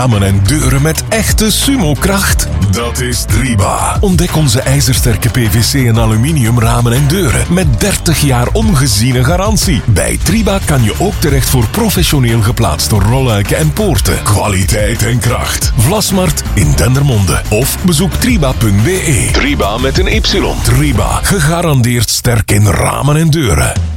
ramen en deuren met echte sumo-kracht? Dat is Triba. Ontdek onze ijzersterke PVC en aluminium ramen en deuren met 30 jaar ongeziene garantie. Bij Triba kan je ook terecht voor professioneel geplaatste rolluiken en poorten. Kwaliteit en kracht. Vlasmarkt in Dendermonde. Of bezoek triba.be. Triba met een Y. Triba. Gegarandeerd sterk in ramen en deuren.